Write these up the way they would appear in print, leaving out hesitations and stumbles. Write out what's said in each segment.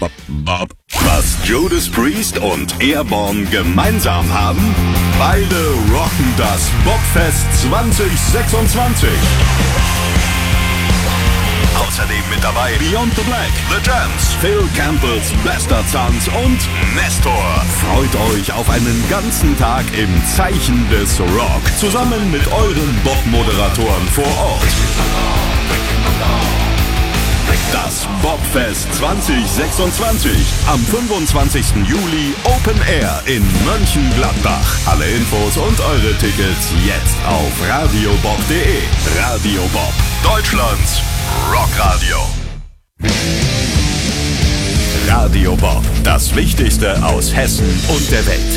Was Judas Priest und Airborne gemeinsam haben? Beide rocken das Bobfest 2026. Außerdem mit dabei Beyond the Black, The Jams, Phil Campbells bester Tanz und Nestor. Freut euch auf einen ganzen Tag im Zeichen des Rock, zusammen mit euren Bob-Moderatoren vor Ort. Das Bobfest 2026 am 25. Juli Open Air in Mönchengladbach. Alle Infos und eure Tickets jetzt auf radiobob.de. Radio Bob, Deutschlands Rockradio. Radio Bob, das Wichtigste aus Hessen und der Welt.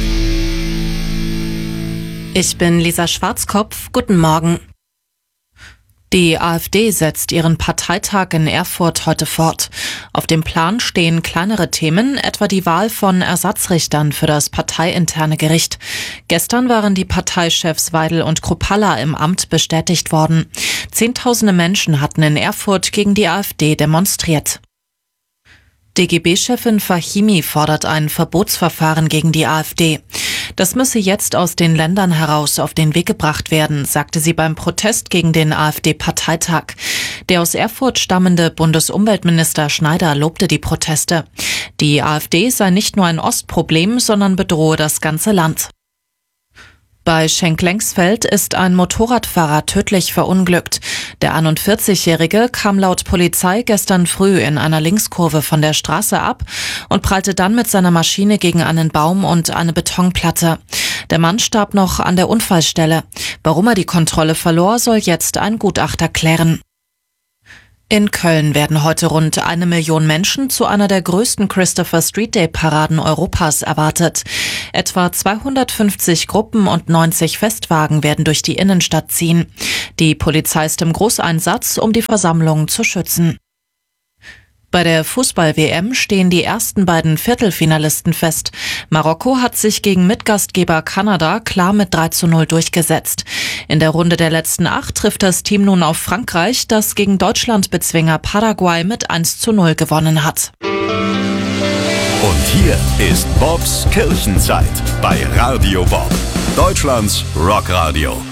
Ich bin Lisa Schwarzkopf. Guten Morgen. Die AfD setzt ihren Parteitag in Erfurt heute fort. Auf dem Plan stehen kleinere Themen, etwa die Wahl von Ersatzrichtern für das parteiinterne Gericht. Gestern waren die Parteichefs Weidel und Kruppalla im Amt bestätigt worden. Zehntausende Menschen hatten in Erfurt gegen die AfD demonstriert. DGB-Chefin Fahimi fordert ein Verbotsverfahren gegen die AfD. Das müsse jetzt aus den Ländern heraus auf den Weg gebracht werden, sagte sie beim Protest gegen den AfD-Parteitag. Der aus Erfurt stammende Bundesumweltminister Schneider lobte die Proteste. Die AfD sei nicht nur ein Ostproblem, sondern bedrohe das ganze Land. Bei Schenk-Lengsfeld ist ein Motorradfahrer tödlich verunglückt. Der 41-Jährige kam laut Polizei gestern früh in einer Linkskurve von der Straße ab und prallte dann mit seiner Maschine gegen einen Baum und eine Betonplatte. Der Mann starb noch an der Unfallstelle. Warum er die Kontrolle verlor, soll jetzt ein Gutachter klären. In Köln werden heute rund 1 Million Menschen zu einer der größten Christopher Street Day Paraden Europas erwartet. Etwa 250 Gruppen und 90 Festwagen werden durch die Innenstadt ziehen. Die Polizei ist im Großeinsatz, um die Versammlung zu schützen. Bei der Fußball-WM stehen die ersten beiden Viertelfinalisten fest. Marokko hat sich gegen Mitgastgeber Kanada klar mit 3:0 durchgesetzt. In der Runde der letzten 8 trifft das Team nun auf Frankreich, das gegen Deutschland-Bezwinger Paraguay mit 1:0 gewonnen hat. Und hier ist Bobs Kirchenzeit bei Radio Bob, Deutschlands Rockradio.